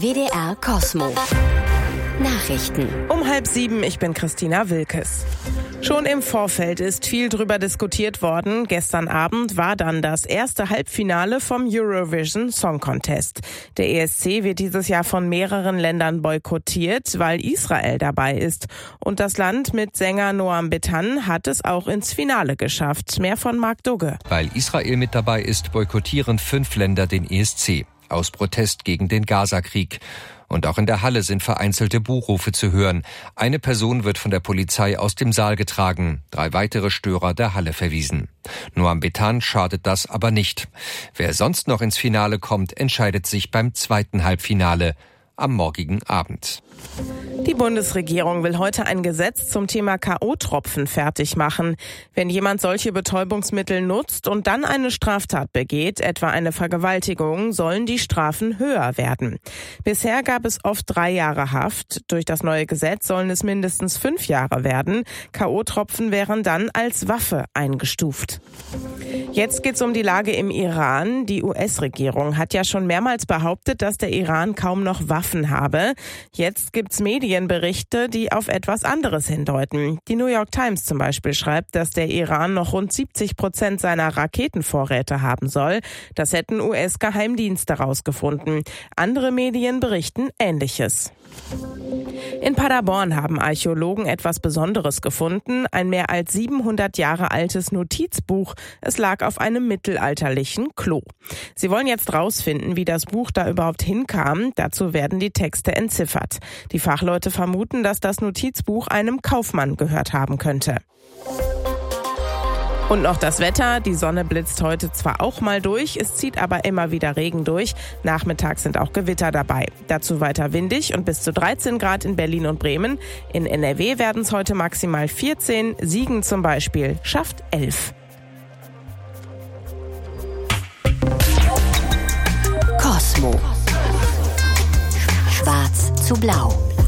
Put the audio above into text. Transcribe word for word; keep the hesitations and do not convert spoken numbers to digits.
W D R Kosmo. Nachrichten. Um halb sieben, ich bin Christina Wilkes. Schon im Vorfeld ist viel drüber diskutiert worden. Gestern Abend war dann das erste Halbfinale vom Eurovision Song Contest. Der E S C wird dieses Jahr von mehreren Ländern boykottiert, weil Israel dabei ist. Und das Land mit Sänger Noam Betan hat es auch ins Finale geschafft. Mehr von Marc Dugge. Weil Israel mit dabei ist, boykottieren fünf Länder den E S C. Aus Protest gegen den Gaza-Krieg. Und auch in der Halle sind vereinzelte Buhrufe zu hören. Eine Person wird von der Polizei aus dem Saal getragen, drei weitere Störer der Halle verwiesen. Noam Betan schadet das aber nicht. Wer sonst noch ins Finale kommt, entscheidet sich beim zweiten Halbfinale am morgigen Abend. Die Bundesregierung will heute ein Gesetz zum Thema K O-Tropfen fertig machen. Wenn jemand solche Betäubungsmittel nutzt und dann eine Straftat begeht, etwa eine Vergewaltigung, sollen die Strafen höher werden. Bisher gab es oft drei Jahre Haft. Durch das neue Gesetz sollen es mindestens fünf Jahre werden. K O-Tropfen wären dann als Waffe eingestuft. Jetzt geht's um die Lage im Iran. Die U S-Regierung hat ja schon mehrmals behauptet, dass der Iran kaum noch Waffen habe. Jetzt gibt's Medienberichte, die auf etwas anderes hindeuten. Die New York Times zum Beispiel schreibt, dass der Iran noch rund siebzig Prozent seiner Raketenvorräte haben soll. Das hätten U S-Geheimdienste herausgefunden. Andere Medien berichten Ähnliches. In Paderborn haben Archäologen etwas Besonderes gefunden, ein mehr als siebenhundert Jahre altes Notizbuch. Es lag auf einem mittelalterlichen Klo. Sie wollen jetzt rausfinden, wie das Buch da überhaupt hinkam. Dazu werden die Texte entziffert. Die Fachleute vermuten, dass das Notizbuch einem Kaufmann gehört haben könnte. Und noch das Wetter. Die Sonne blitzt heute zwar auch mal durch, es zieht aber immer wieder Regen durch. Nachmittags sind auch Gewitter dabei. Dazu weiter windig und bis zu dreizehn Grad in Berlin und Bremen. In N R W werden es heute maximal vierzehn, Siegen zum Beispiel schafft elf. Kosmo. Schwarz zu blau.